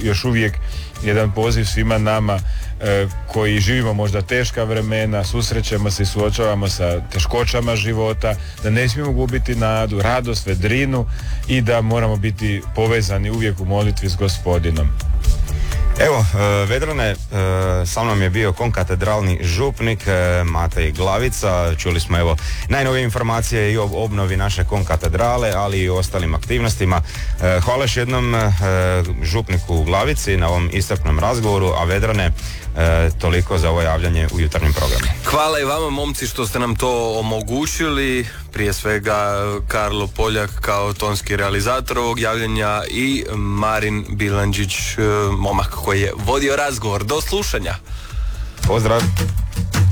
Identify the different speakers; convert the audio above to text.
Speaker 1: još uvijek jedan poziv svima nama koji živimo možda teška vremena, susrećemo se i suočavamo sa teškoćama života, da ne smijemo gubiti nadu, radost, vedrinu i da moramo biti povezani uvijek u molitvi s Gospodinom.
Speaker 2: Evo, Vedrane, sa mnom je bio konkatedralni župnik Matej Glavica. Čuli smo evo najnovije informacije i o obnovi naše konkatedrale, ali i o ostalim aktivnostima. Hvala još jednom župniku Glavici na ovom iscrpnom razgovoru, a Vedrane, toliko za ovo javljanje u jutarnjem programu.
Speaker 3: Hvala i vama, momci, što ste nam to omogućili. Prije svega Karlo Poljak kao tonski realizator ovog javljanja i Marin Bilandžić, momak koji je vodio razgovor. Do slušanja.
Speaker 2: Pozdrav.